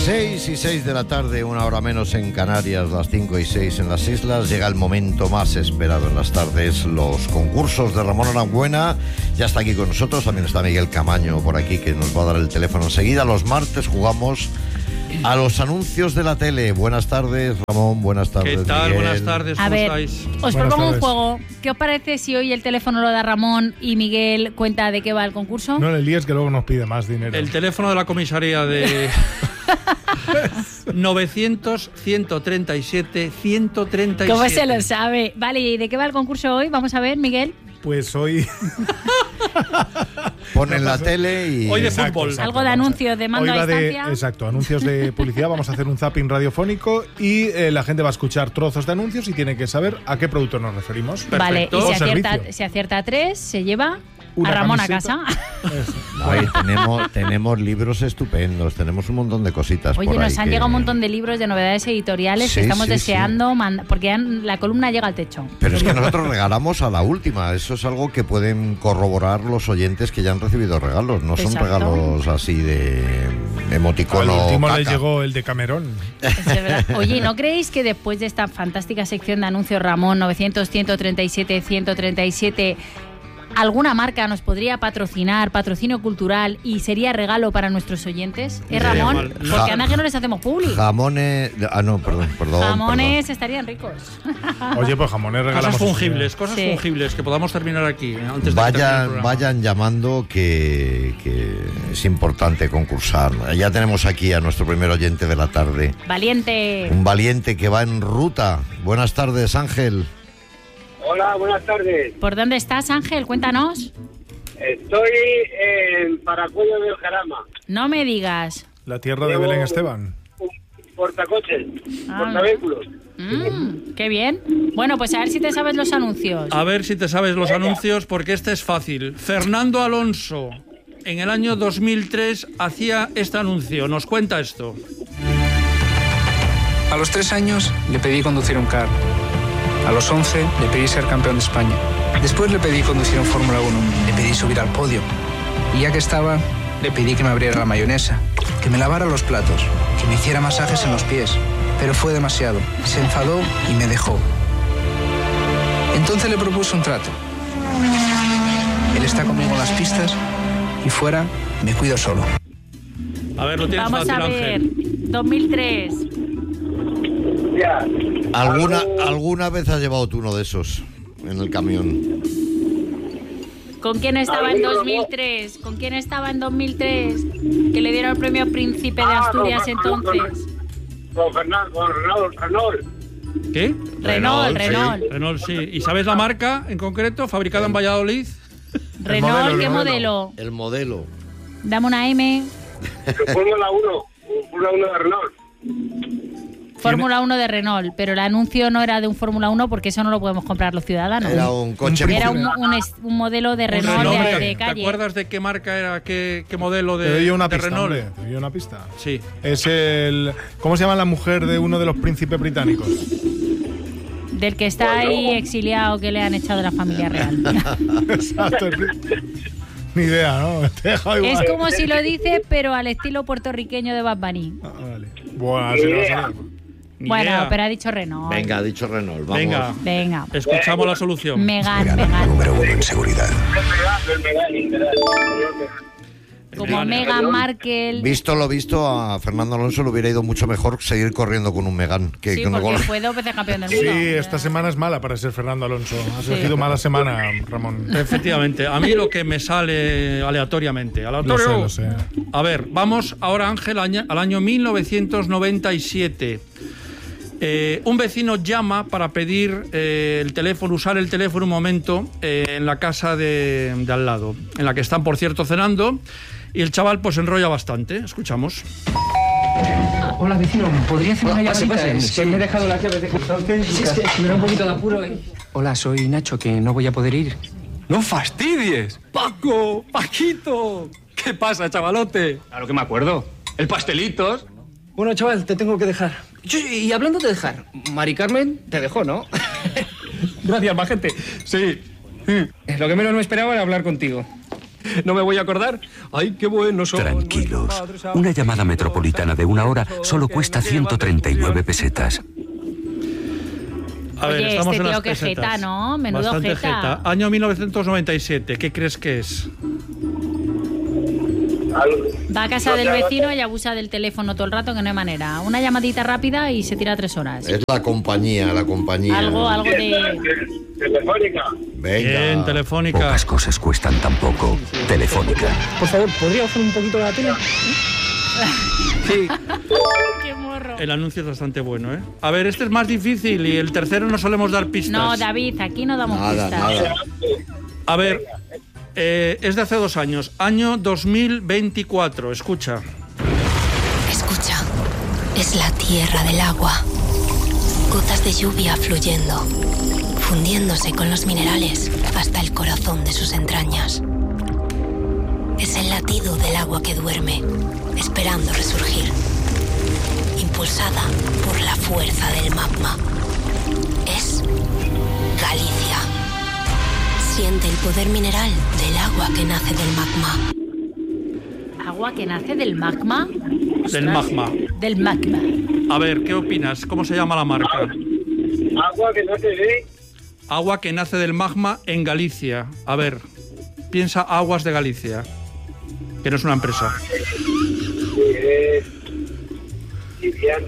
6:06 de la tarde, una hora menos en Canarias, las 5:06 en las islas. Llega el momento más esperado en las tardes, los concursos de Ramón Aranguena. Ya está aquí con nosotros, también está Miguel Camaño por aquí, que nos va a dar el teléfono enseguida. Los martes jugamos a los anuncios de la tele. Buenas tardes, Ramón, buenas tardes, ¿qué tal? Miguel. Buenas tardes, ¿cómo estáis? Os propongo un juego. ¿Qué os parece si hoy el teléfono lo da Ramón y Miguel cuenta de qué va el concurso? No le líes, que luego nos pide más dinero. El teléfono de la comisaría de 900-137-137. ¿Cómo se lo sabe? Vale, ¿y de qué va el concurso hoy? Vamos a ver, Miguel. Pues hoy... Ponen la tele y... Hoy de fútbol. Algo de anuncios de mando a distancia. Exacto, anuncios de publicidad. Vamos a hacer un zapping radiofónico y la gente va a escuchar trozos de anuncios y tiene que saber a qué producto nos referimos. Vale, y O si acierta 3, se lleva una a Ramón camiseta. a casa. Ay, tenemos libros estupendos, tenemos un montón de cositas. Oye, por nos ahí han llegado un montón de libros de novedades editoriales Sí, que estamos sí, deseando, porque ya la columna llega al techo. Pero es que nosotros regalamos a la última. Eso es algo que pueden corroborar los oyentes que ya han recibido regalos. No son Exacto. regalos así de emoticono. Al último caca. le llegó el de Camerón. Es verdad. Oye, ¿no creéis que después de esta fantástica sección de anuncios Ramón 900-137-137 alguna marca nos podría patrocinar, patrocinio cultural, y sería regalo para nuestros oyentes? ¿Es Ramón? mal. Porque anda que no les hacemos publi. Jamones... Ah, no, perdón. Jamones estarían ricos. Oye, pues jamones regalamos. Cosas fungibles, Sí. fungibles que podamos terminar aquí antes de que termine el programa. Vayan llamando que es importante concursar. Ya tenemos aquí a nuestro primer oyente de la tarde. Valiente. Un valiente que va en ruta. Buenas tardes, Ángel. Hola, buenas tardes. ¿Por dónde estás, Ángel? Cuéntanos. Estoy en Paracuello del Jarama. No me digas. La tierra de Belén Esteban. Un portacoches, Ah. portavehículos. Qué bien. Bueno, pues a ver si te sabes los anuncios. A ver si te sabes los anuncios, porque este es fácil. Fernando Alonso, en el año 2003, hacía este anuncio. Nos cuenta esto. A los 3 años le pedí conducir un kart. A los 11 le pedí ser campeón de España. Después le pedí conducir un Fórmula 1. Le pedí subir al podio. Y ya que estaba, le pedí que me abriera la mayonesa, que me lavara los platos, que me hiciera masajes en los pies. Pero fue demasiado. Se enfadó y me dejó. Entonces le propuse un trato. Él está conmigo en las pistas y fuera me cuido solo. A ver, lo tienes Vamos fácil, a ver. Ángel. 2003. Ya. ¿Alguna vez has llevado tú uno de esos en el camión? ¿Con quién estaba en 2003? ¿Con quién estaba en 2003? Que le dieron el premio Príncipe de Asturias entonces. Con Renault. ¿Qué? Renault. Sí. ¿Y sabes la marca en concreto, fabricada en Valladolid? Renault, ¿qué modelo? El modelo. Dame una M. Fórmula 1. Fórmula 1 de Renault. Fórmula 1 de Renault, pero el anuncio no era de un Fórmula 1 porque eso no lo podemos comprar los ciudadanos. Era un coche. Era un modelo de Renault Renault, de ¿te calle. acuerdas de qué marca era, qué modelo Te doy de una pista, Renault? hombre, te doy una pista. Sí. Es el... ¿Cómo se llama la mujer de uno de los príncipes británicos? Del que está ahí exiliado, que le han echado de la familia real. Exacto. Ni idea, ¿no? Te he dejado igual. Es como si lo dice, pero al estilo puertorriqueño de Bad Bunny. Ah, vale. Bueno, así lo vas a ver. Ni Bueno, idea. pero ha dicho Renault. Venga, ha dicho Renault. Vamos. Venga, Venga. escuchamos la solución. Megan. Número 1 en seguridad. El Megane. Como Meghan Markle. Visto lo visto, a Fernando Alonso le hubiera ido mucho mejor seguir corriendo con un Megane que Sí, con porque fue 2 veces campeón del Sí, mundo. esta semana es mala para ser Fernando Alonso. Has elegido mala semana, Ramón. Efectivamente, a mí lo que me sale aleatoriamente. Aleatorio. Lo sé. A ver, vamos ahora, Ángel, al año 1997. Un vecino llama para pedir el teléfono, usar el teléfono un momento en la casa de al lado, en la que están, por cierto, cenando, y el chaval pues enrolla bastante. Escuchamos. Hola, vecino, ¿podría hacer una llamadita? Es que me he dejado las llaves de cristal. Sí, es que me da un poquito de apuro. Hola, soy Nacho, que no voy a poder ir. ¡No fastidies! ¡Paco! ¡Paquito! ¿Qué pasa, chavalote? Claro que me acuerdo. ¡El pastelitos! Bueno, chaval, te tengo que dejar. Y hablando de dejar, Mari Carmen te dejó, ¿no? Gracias, majete. Sí. Lo que menos me esperaba era hablar contigo. ¿No me voy a acordar? ¡Ay, qué bueno son! Tranquilos. Una llamada metropolitana de 1 hora solo cuesta 139 pesetas. A ver, Oye, estamos este en tío las que pesetas. jeta, ¿no? Menudo Bastante jeta. Año 1997, ¿qué crees que es? Va a casa del vecino y abusa del teléfono todo el rato, que no hay manera. Una llamadita rápida y se tira 3 horas. Es la compañía. Algo de... Telefónica. Venga. Bien, Telefónica. Pocas cosas cuestan tan poco. Telefónica. Por favor, ¿podría bajar un poquito la tele? Sí, ¡Qué morro! el anuncio es bastante bueno, ¿eh? A ver, este es más difícil y el tercero no solemos dar pistas. No, David, aquí no damos pistas. Nada. A ver, es de hace 2 años. Año 2024, escucha. Escucha, es la tierra del agua. Gotas de lluvia fluyendo, fundiéndose con los minerales hasta el corazón de sus entrañas. Es el latido del agua que duerme, esperando resurgir, impulsada por la fuerza del magma. Es Galicia. Siente el poder mineral del agua que nace del magma. ¿Agua que nace del magma? Del magma. Del magma. A ver, ¿qué opinas? ¿Cómo se llama la marca? Agua que no se ve. Agua que nace del magma en Galicia. A ver, piensa Aguas de Galicia, que no es una empresa. Liviano,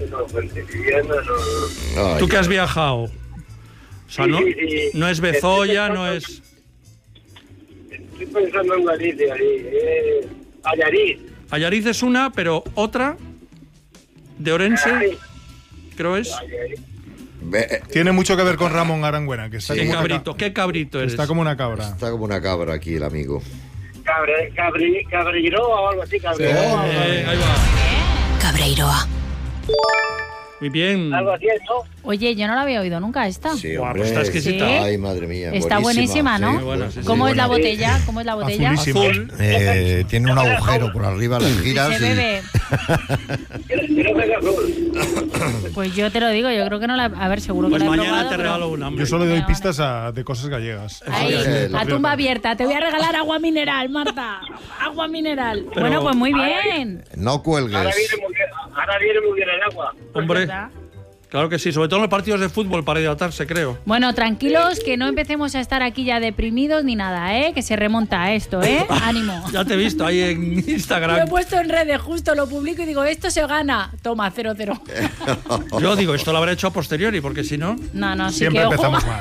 no. Ay, ¿Tú que has viajado? O sea, no, Sí. no es Bezoya, no es... Estoy pensando en Galicia, sí. Allariz. Allariz es una, pero otra de Orense, creo es. Tiene mucho que ver con Ramón Arangüena, que está, Sí. Qué como, cabrito, qué cabrito eres. está como una cabra. Está como una cabra aquí el amigo. Cabreiroa o algo así, Cabreiroa. Ahí va. Cabreiroa. Muy bien. Algo así, ¿no? Oye, yo no la había oído nunca esta. Sí, Guau, hombre. pues está exquisita. Sí. Ay, madre mía. Está buenísima, ¿no? Muy buena, sí, sí. ¿Cómo es la buena. botella? ¿Cómo es la botella? Azulísima. Azul. Tiene un agujero por arriba, las giras Se bebe. Quiero ver azul. Pues yo te lo digo, yo creo que no la... A ver, seguro que Pues la he mañana probado, te pero- regalo una, hombre. Yo solo doy Venga, pistas de cosas gallegas. Ahí, Sí, la tumba abierta. Te voy a regalar agua mineral, Marta. Agua mineral. Pero- Bueno, pues muy bien. No Ahora cuelgues. viene muy bien el agua. Hombre, ¿Verdad? claro que sí, sobre todo en los partidos de fútbol para hidratarse, creo. Bueno, tranquilos, que no empecemos a estar aquí ya deprimidos ni nada, ¿eh? Que se remonta a esto, ¿eh? Ánimo. Ya te he visto ahí en Lo he Instagram. puesto en redes, justo lo publico y digo, esto se gana. Toma, 0-0. Yo digo, esto lo habré hecho a posteriori, porque si no... No, no, sí Siempre que ojo. empezamos mal.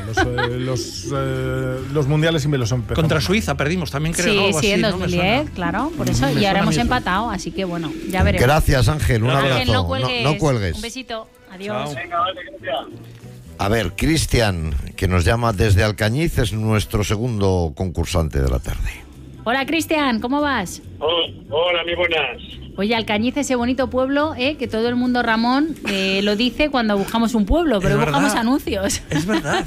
Los mundiales siempre los empezamos Contra mal. Suiza perdimos también, creo, ¿no? Sí, Algo sí, así, en ¿no? Me 2010, suena. claro, por eso. Me Y suena ahora a mí hemos eso. empatado, así que bueno, ya veremos. Gracias, Ángel. Un Gracias. abrazo. Ángel, no cuelgues. No cuelgues. Un besito. Adiós. Chao. Venga, vale, gracias. A ver, Cristian, que nos llama desde Alcañiz, es nuestro segundo concursante de la tarde. Hola, Cristian, ¿cómo vas? Hola, muy buenas. Oye, Alcañiz, ese bonito pueblo, que todo el mundo, Ramón, lo dice cuando buscamos un pueblo, pero Es buscamos verdad. anuncios. Es verdad.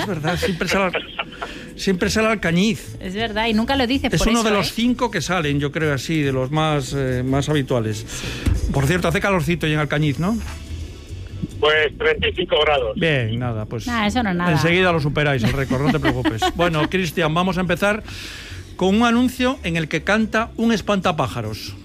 Siempre sale Alcañiz. Es verdad, y nunca lo dices Es por uno eso, de los ¿eh? 5 que salen, yo creo así, de los más habituales. Por cierto, hace calorcito y en Alcañiz, ¿no? Pues 35 grados. Bien, nada, pues Nah, eso no es nada. enseguida lo superáis el récord, no te preocupes. Bueno, Cristian, vamos a empezar con un anuncio en el que canta un espantapájaros.